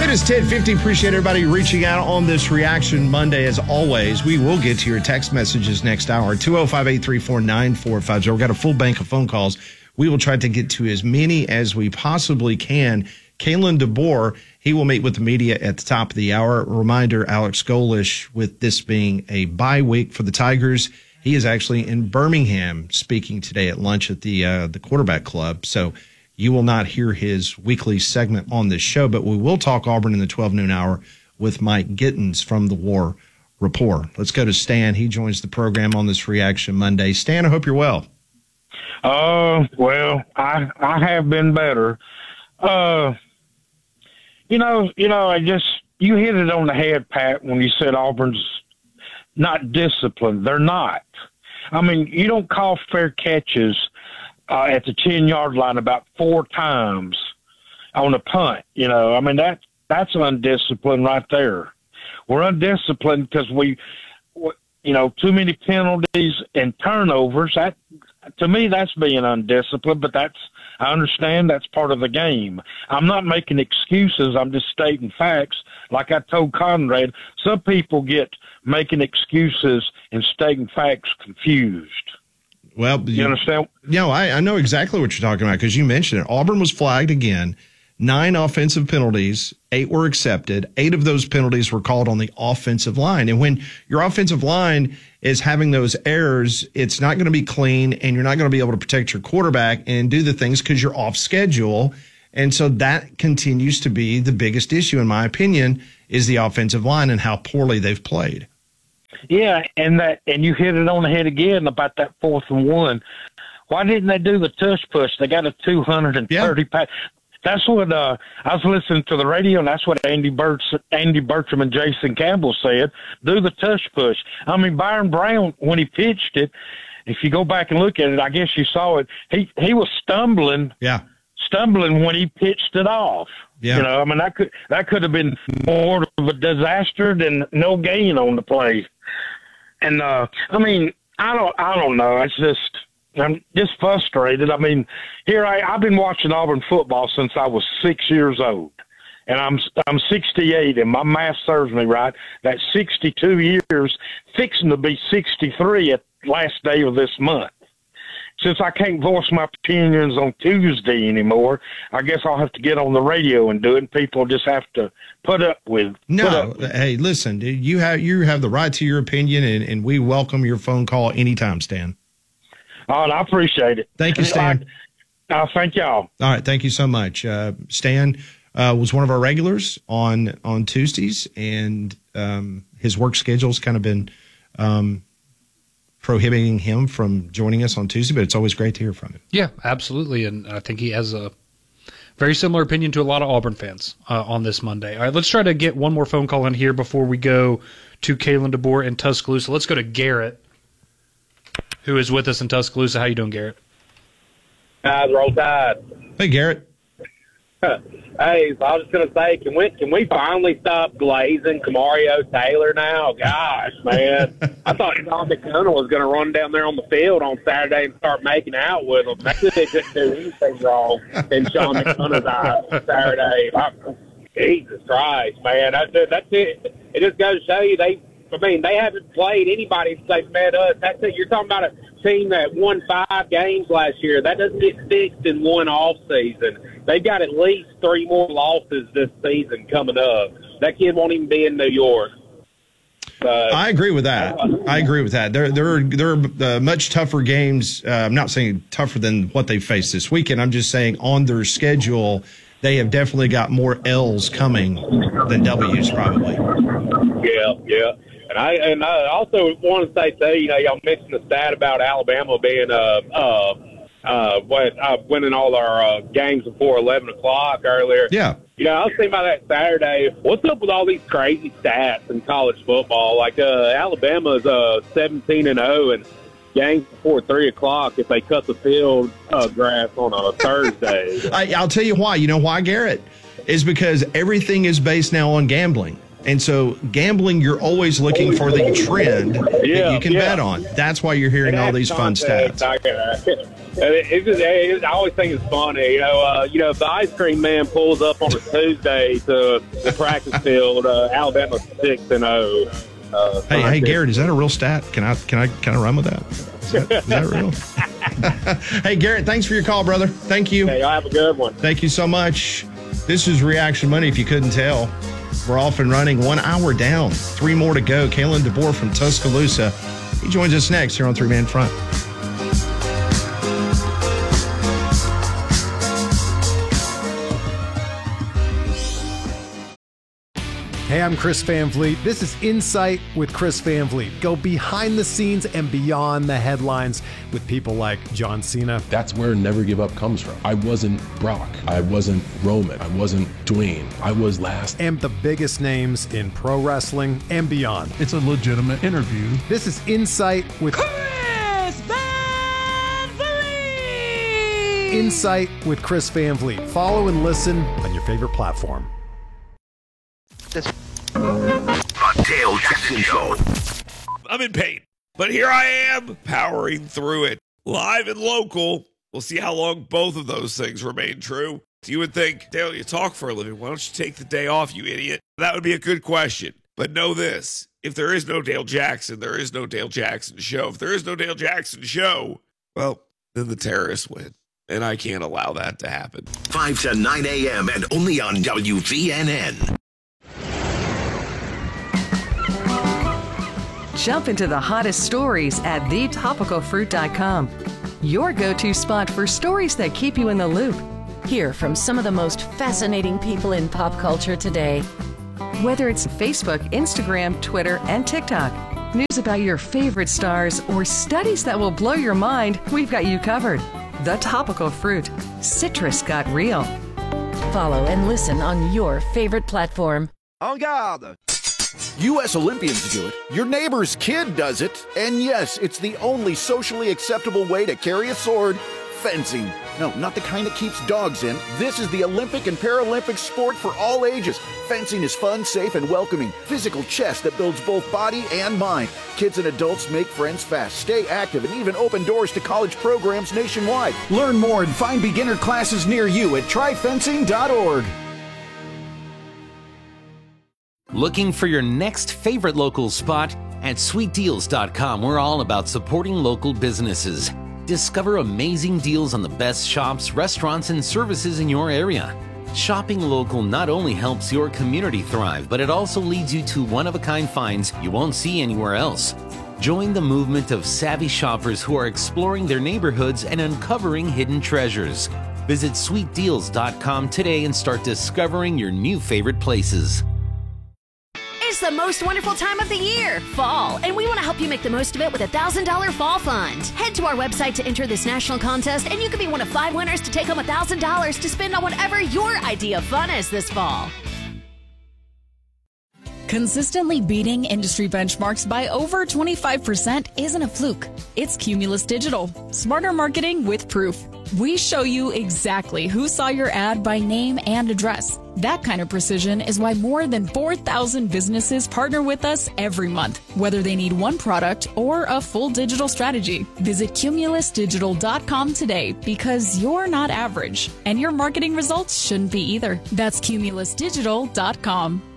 It is 10:50. Appreciate everybody reaching out on this Reaction Monday. As always, we will get to your text messages next hour. 205-834-9450. We've got a full bank of phone calls. We will try to get to as many as we possibly can. Kalen DeBoer, he will meet with the media at the top of the hour. Reminder, Alex Golesh, with this being a bye week for the Tigers, he is actually in Birmingham speaking today at lunch at the quarterback club. So you will not hear his weekly segment on this show, but we will talk Auburn in the 12 noon hour with Mike Gittins from the War Report. Let's go to Stan. He joins the program on this Reaction Monday. Stan, I hope you're well. Well, I have been better. You hit it on the head, Pat, when you said Auburn's not disciplined. They're not. I mean, you don't call fair catches at the 10-yard line about 4 times on a punt. I mean, that's undisciplined right there. We're undisciplined because too many penalties and turnovers. That, to me, that's being undisciplined, but I understand that's part of the game. I'm not making excuses. I'm just stating facts. Like I told Conrad, some people get making excuses and stating facts confused. Well, you understand? I know exactly what you're talking about because you mentioned it. Auburn was flagged again. 9 offensive penalties, 8 were accepted. 8 of those penalties were called on the offensive line. And when your offensive line is having those errors, it's not going to be clean, and you're not going to be able to protect your quarterback and do the things because you're off schedule. And so that continues to be the biggest issue, in my opinion, is the offensive line and how poorly they've played. Yeah, and you hit it on the head again about that 4th and 1. Why didn't they do the tush push? They got a 230 pass. That's what I was listening to the radio, and that's what Andy Bertram and Jason Campbell said. Do the tush push. I mean, Byron Brown, when he pitched it, if you go back and look at it, I guess you saw it. He was stumbling. Yeah. Stumbling when he pitched it off. Yeah. I mean, that could have been more of a disaster than no gain on the play. And I mean, I don't know. I'm just frustrated. I mean, I've been watching Auburn football since I was 6 years old, and I'm 68, and my math serves me right. That's 62 years, fixing to be 63 at last day of this month. Since I can't voice my opinions on Tuesday anymore, I guess I'll have to get on the radio and do it, and people just have to put up with. Hey, listen, you have the right to your opinion, and we welcome your phone call anytime, Stan. Oh, and I appreciate it. Thank you, Stan. Thank y'all. All right, thank you so much. Stan was one of our regulars on Tuesdays, and his work schedule's kind of been prohibiting him from joining us on Tuesday, but it's always great to hear from him. Yeah, absolutely, and I think he has a very similar opinion to a lot of Auburn fans on this Monday. All right, let's try to get one more phone call in here before we go to Kalen DeBoer in Tuscaloosa. Let's go to Garrett, who is with us in Tuscaloosa. How you doing, Garrett? Roll Tide. Hey, Garrett. Hey, so I was just going to say, can we finally stop glazing Camario Taylor now? Gosh, man. I thought Sean McDonough was going to run down there on the field on Saturday and start making out with him. They couldn't do anything wrong in Sean McDonough's eyes on Saturday. Jesus Christ, man. That's it. It just goes to show you they haven't played anybody since they've met us. That's it. You're talking about a team that won 5 games last year. That doesn't get fixed in one off season. They've got at least 3 more losses this season coming up. That kid won't even be in New York. I agree with that. There are much tougher games. I'm not saying tougher than what they faced this weekend. I'm just saying on their schedule, they have definitely got more L's coming than W's probably. Yeah. And I also want to say, too, y'all mentioned the stat about Alabama being winning all our games before 11 o'clock earlier. Yeah. I was thinking about that Saturday. What's up with all these crazy stats in college football? Like Alabama's 17-0 and games before 3 o'clock if they cut the field grass on a Thursday. I'll tell you why. You know why, Garrett? Is because everything is based now on gambling. And so gambling, you're always looking for the trend that you can bet on. That's why you're hearing all these fun stats. I always think it's funny, if the ice cream man pulls up on a Tuesday to the practice field, Alabama 6-0. Hey, Garrett, is that a real stat? Can I run with that? Is that real? Hey, Garrett, thanks for your call, brother. Thank you. Hey, y'all have a good one. Thank you so much. This is Reaction Monday, if you couldn't tell. We're off and running, 1 hour down, 3 more to go. Kalen DeBoer from Tuscaloosa. He joins us next here on Three Man Front. Hey, I'm Chris Van Vliet. This is Insight with Chris Van Vliet. Go behind the scenes and beyond the headlines with people like John Cena. That's where Never Give Up comes from. I wasn't Brock. I wasn't Roman. I wasn't Dwayne. I was last. And the biggest names in pro wrestling and beyond. It's a legitimate interview. This is Insight with Chris Van Vliet. Insight with Chris Van Vliet. Follow and listen on your favorite platform. The Dale Jackson Show. I'm in pain, but here I am powering through it. Live and local. We'll see how long both of those things remain true. You would think, Dale, you talk for a living. Why don't you take the day off, you idiot? That would be a good question. But know this. If there is no Dale Jackson, there is no Dale Jackson Show. If there is no Dale Jackson Show, well, then the terrorists win. And I can't allow that to happen. 5 to 9 a.m. and only on WVNN. Jump into the hottest stories at thetopicalfruit.com. Your go-to spot for stories that keep you in the loop. Hear from some of the most fascinating people in pop culture today. Whether it's Facebook, Instagram, Twitter, and TikTok, news about your favorite stars, or studies that will blow your mind, we've got you covered. The Topical Fruit. Citrus got real. Follow and listen on your favorite platform. En garde! U.S. Olympians do it, your neighbor's kid does it, and yes, it's the only socially acceptable way to carry a sword, fencing. No, not the kind that keeps dogs in. This is the Olympic and Paralympic sport for all ages. Fencing is fun, safe, and welcoming. Physical chess that builds both body and mind. Kids and adults make friends fast, stay active, and even open doors to college programs nationwide. Learn more and find beginner classes near you at tryfencing.org. Looking for your next favorite local spot? At sweetdeals.com, we're all about supporting local businesses. Discover amazing deals on the best shops, restaurants, and services in your area. Shopping local not only helps your community thrive, but it also leads you to one-of-a-kind finds you won't see anywhere else. Join the movement of savvy shoppers who are exploring their neighborhoods and uncovering hidden treasures. Visit sweetdeals.com today and start discovering your new favorite places. It's the most wonderful time of the year, fall, and we want to help you make the most of it with a $1,000 fall fund. Head to our website to enter this national contest, and you could be one of 5 winners to take home $1,000 to spend on whatever your idea of fun is this fall. Consistently beating industry benchmarks by over 25% isn't a fluke. It's Cumulus Digital. Smarter marketing with proof. We show you exactly who saw your ad by name and address. That kind of precision is why more than 4,000 businesses partner with us every month, whether they need one product or a full digital strategy. Visit cumulusdigital.com today because you're not average, and your marketing results shouldn't be either. That's cumulusdigital.com.